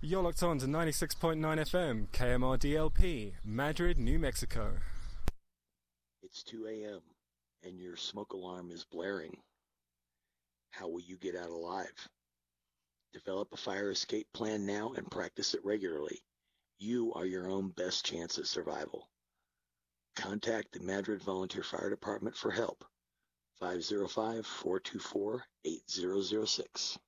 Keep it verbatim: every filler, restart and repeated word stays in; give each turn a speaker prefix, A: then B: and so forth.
A: You're locked on to ninety-six point nine F M, K M R D L P, Madrid, New Mexico.
B: It's two a.m. and your smoke alarm is blaring. How will you get out alive? Develop a fire escape plan now and practice it regularly. You are your own best chance at survival. Contact the Madrid Volunteer Fire Department for help. five oh five, four two four, eight zero zero six.